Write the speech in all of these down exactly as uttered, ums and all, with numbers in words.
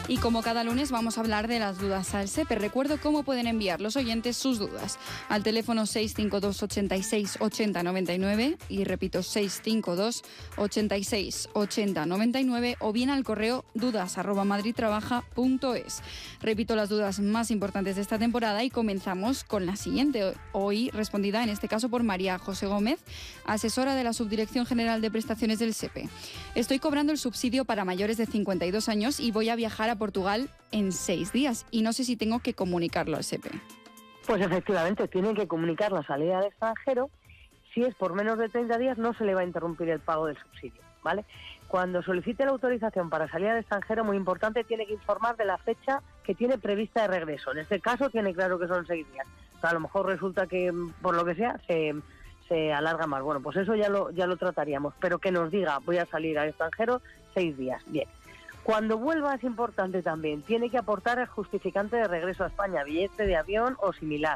Y como cada lunes vamos a hablar de las dudas al SEPE. Recuerdo cómo pueden enviar los oyentes sus dudas al teléfono seis cinco dos, ochenta y seis, ochenta, noventa y nueve y repito seis cinco dos, ochenta y seis, ochenta, noventa y nueve o bien al correo dudas arroba madridtrabaja punto es. Repito las dudas más importantes de esta temporada y comenzamos con la siguiente, hoy respondida en este caso por María José Gómez, asesora de la Subdirección General de Prestaciones del SEPE. Estoy cobrando el subsidio para mayores de cincuenta y dos años y voy a viajar a Portugal en seis días y no sé si tengo que comunicarlo al SEPE. Pues efectivamente, tienen que comunicar la salida al extranjero. Si es por menos de treinta días no se le va a interrumpir el pago del subsidio, ¿vale? Cuando solicite la autorización para salir al extranjero, muy importante, tiene que informar de la fecha que tiene prevista de regreso. En este caso tiene claro que son seis días. O sea, a lo mejor resulta que, por lo que sea, se, se alarga más. Bueno, pues eso ya lo, ya lo trataríamos, pero que nos diga, voy a salir al extranjero seis días. Bien. Cuando vuelva es importante también, tiene que aportar el justificante de regreso a España, billete de avión o similar.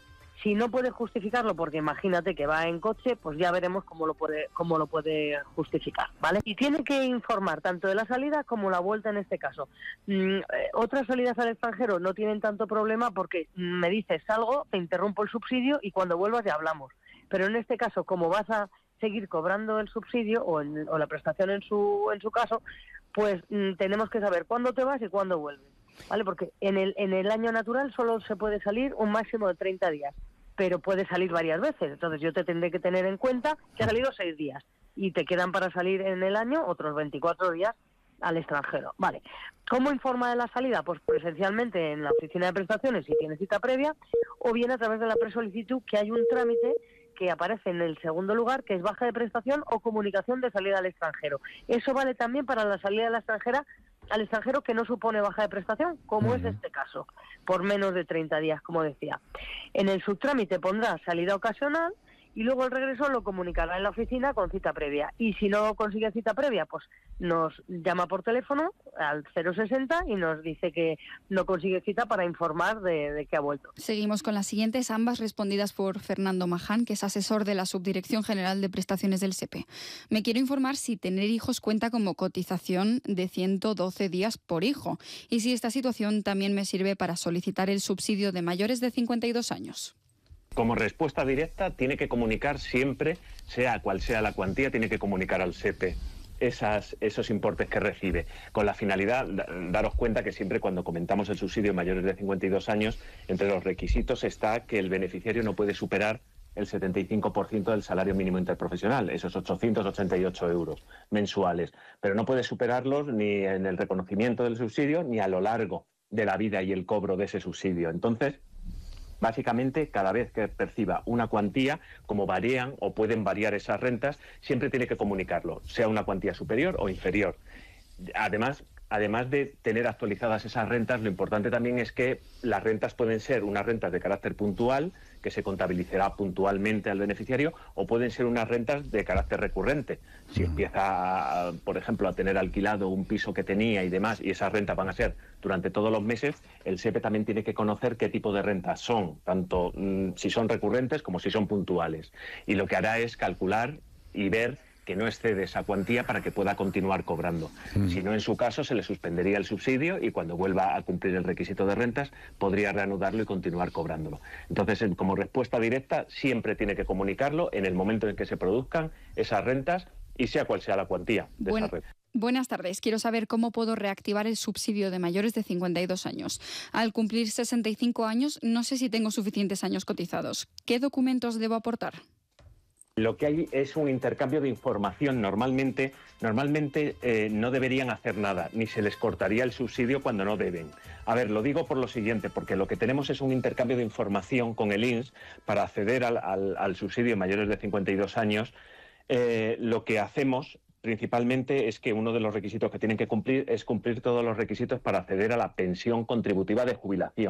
Si no puede justificarlo, porque imagínate que va en coche, pues ya veremos cómo lo puede cómo lo puede justificar, ¿vale? Y tiene que informar tanto de la salida como la vuelta en este caso. Mm, eh, otras salidas al extranjero no tienen tanto problema porque me dices salgo, te interrumpo el subsidio y cuando vuelvas ya hablamos. Pero en este caso, como vas a seguir cobrando el subsidio o, el, o la prestación en su en su caso, pues mmm, tenemos que saber cuándo te vas y cuándo vuelves, ¿vale? Porque en el en el año natural solo se puede salir un máximo de treinta días, pero puede salir varias veces. Entonces yo te tendré que tener en cuenta que ha salido seis días y te quedan para salir en el año otros veinticuatro días al extranjero, ¿vale? ¿Cómo informa de la salida? Pues presencialmente en la oficina de prestaciones si tiene cita previa o bien a través de la presolicitud, que hay un trámite que aparece en el segundo lugar, que es baja de prestación o comunicación de salida al extranjero. Eso vale también para la salida a la extranjera, al extranjero que no supone baja de prestación, como uh-huh. es este caso, por menos de treinta días, como decía. En el subtrámite pondrá salida ocasional y luego el regreso lo comunicará en la oficina con cita previa. Y si no consigue cita previa, pues nos llama por teléfono al cero sesenta y nos dice que no consigue cita para informar de, de que ha vuelto. Seguimos con las siguientes, ambas respondidas por Fernando Maján, que es asesor de la Subdirección General de Prestaciones del SEPE. Me quiero informar si tener hijos cuenta como cotización de ciento doce días por hijo y si esta situación también me sirve para solicitar el subsidio de mayores de cincuenta y dos años. Como respuesta directa, tiene que comunicar siempre, sea cual sea la cuantía, tiene que comunicar al SEPE esas, esos importes que recibe, con la finalidad, daros cuenta que siempre cuando comentamos el subsidio mayores de cincuenta y dos años, entre los requisitos está que el beneficiario no puede superar el setenta y cinco por ciento del salario mínimo interprofesional, esos ochocientos ochenta y ocho euros mensuales, pero no puede superarlos ni en el reconocimiento del subsidio ni a lo largo de la vida y el cobro de ese subsidio. Entonces, básicamente, cada vez que perciba una cuantía, como varían o pueden variar esas rentas, siempre tiene que comunicarlo, sea una cuantía superior o inferior. Además, además de tener actualizadas esas rentas, lo importante también es que las rentas pueden ser unas rentas de carácter puntual, que se contabilizará puntualmente al beneficiario, o pueden ser unas rentas de carácter recurrente. Si empieza, a, por ejemplo, a tener alquilado un piso que tenía y demás, y esas rentas van a ser durante todos los meses, el SEPE también tiene que conocer qué tipo de rentas son, tanto mmm, si son recurrentes como si son puntuales. Y lo que hará es calcular y ver que no excede esa cuantía para que pueda continuar cobrando. Mm. Si no, en su caso, se le suspendería el subsidio y cuando vuelva a cumplir el requisito de rentas, podría reanudarlo y continuar cobrándolo. Entonces, como respuesta directa, siempre tiene que comunicarlo en el momento en que se produzcan esas rentas y sea cual sea la cuantía de bueno. esas rentas. Buenas tardes. Quiero saber cómo puedo reactivar el subsidio de mayores de cincuenta y dos años. Al cumplir sesenta y cinco años, no sé si tengo suficientes años cotizados. ¿Qué documentos debo aportar? Lo que hay es un intercambio de información. Normalmente, normalmente eh, no deberían hacer nada, ni se les cortaría el subsidio cuando no deben. A ver, lo digo por lo siguiente, porque lo que tenemos es un intercambio de información con el I N S para acceder al, al, al subsidio de mayores de cincuenta y dos años. Eh, lo que hacemos principalmente es que uno de los requisitos que tienen que cumplir es cumplir todos los requisitos para acceder a la pensión contributiva de jubilación.